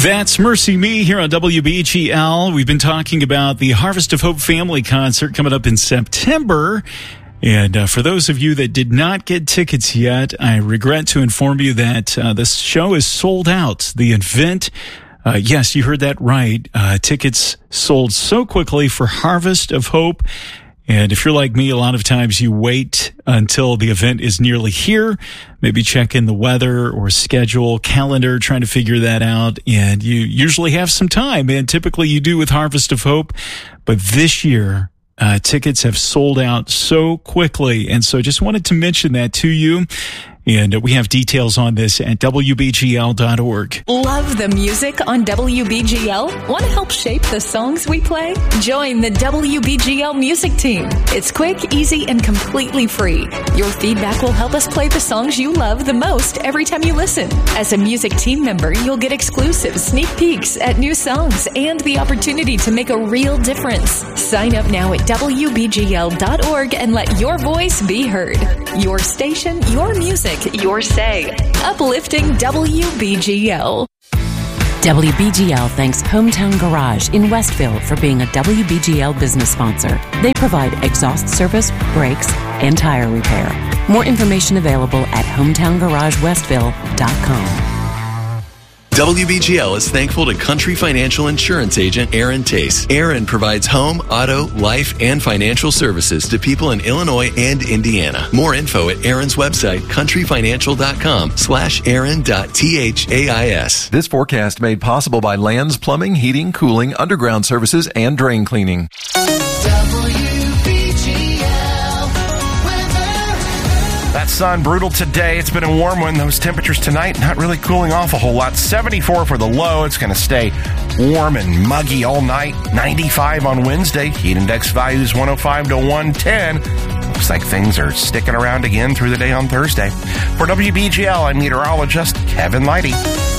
That's Mercy Me here on WBGL. We've been talking about the Harvest of Hope Family Concert coming up in September. And for those of you that did not get tickets yet, I regret to inform you that this show is sold out. The event, yes, you heard that right. Tickets sold so quickly for Harvest of Hope. And if you're like me, a lot of times you wait until the event is nearly here, maybe check in the weather or schedule, calendar, trying to figure that out. And you usually have some time, and typically you do with Harvest of Hope. But this year, tickets have sold out so quickly. And so just wanted to mention that to you. And we have details on this at WBGL.org. Love the music on WBGL? Want to help shape the songs we play? Join the WBGL music team. It's quick, easy, and completely free. Your feedback will help us play the songs you love the most every time you listen. As a music team member, you'll get exclusive sneak peeks at new songs and the opportunity to make a real difference. Sign up now at WBGL.org and let your voice be heard. Your station, your music, your say. Uplifting WBGL. WBGL thanks Hometown Garage in Westville for being a WBGL business sponsor. They provide exhaust service, brakes, and tire repair. More information available at hometowngaragewestville.com. WBGL is thankful to Country Financial Insurance Agent Aaron Tace. Aaron provides home, auto, life, and financial services to people in Illinois and Indiana. More info at Aaron's website, countryfinancial.com/aaron.thais. This forecast made possible by Lands Plumbing, Heating, Cooling, Underground Services, and Drain Cleaning. That sun brutal today. It's been a warm one. Those temperatures tonight not really cooling off a whole lot. 74 for the low. It's going to stay warm and muggy all night. 95 on Wednesday. Heat index values 105 to 110. Looks like things are sticking around again through the day on Thursday. For WBGL, I'm meteorologist Kevin Leidy.